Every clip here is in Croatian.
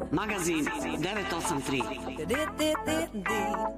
Magazin 983.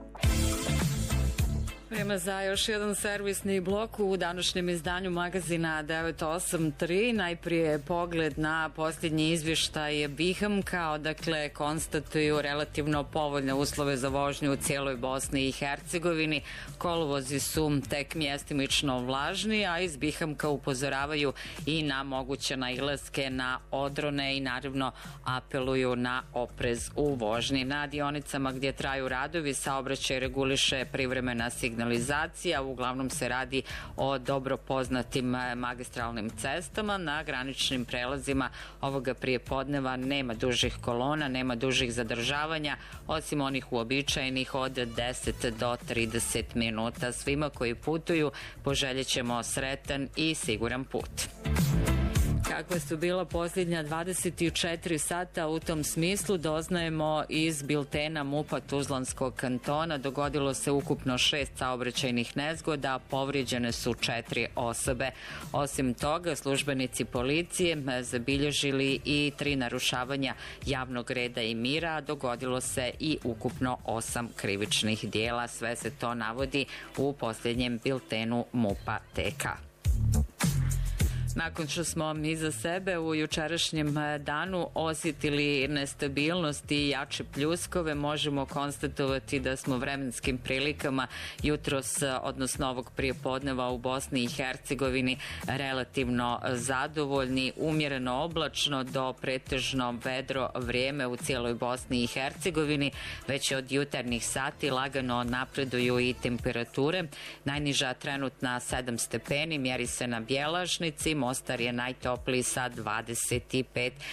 Vreme za još jedan servisni blok u današnjem izdanju magazina 983. Najprije pogled na posljednji izvještaj BiHAM-ka, odakle konstatuju relativno povoljne uslove za vožnju u cijeloj Bosni i Hercegovini. Kolovozi su tek mjestimično vlažni, a iz BiHAM-ka upozoravaju i na moguće nailaske na odrone i naravno apeluju na oprez u vožnji. Na dionicama gdje traju radovi saobraćaj reguliše privremena signalizacija, uglavnom se radi o dobro poznatim magistralnim cestama. Na graničnim prelazima ovoga prijepodneva nema dužih kolona, nema dužih zadržavanja, osim onih uobičajenih od 10 do 30 minuta. Svima koji putuju poželjet ćemo sretan i siguran put. Kakva su bila posljednja 24 sata u tom smislu doznajemo iz biltena MUP-a Tuzlanskog kantona. Dogodilo se ukupno 6 saobraćajnih nezgoda, povrijeđene su 4 osobe. Osim toga, službenici policije zabilježili i 3 narušavanja javnog reda i mira, a dogodilo se i ukupno 8 krivičnih dijela. Sve se to navodi u posljednjem biltenu MUP-a TK. Nakon što smo iza sebe u jučerašnjem danu osjetili nestabilnost i jače pljuskove, možemo konstatovati da smo vremenskim prilikama jutros, odnosno ovog prijepodneva u Bosni i Hercegovini, relativno zadovoljni. Umjereno oblačno do pretežno vedro vrijeme u cijeloj Bosni i Hercegovini. Već od jutarnjih sati lagano napreduju i temperature. Najniža trenutna 7 stepeni, mjeri se na Bjelašnici. Mostar je najtopliji sa 25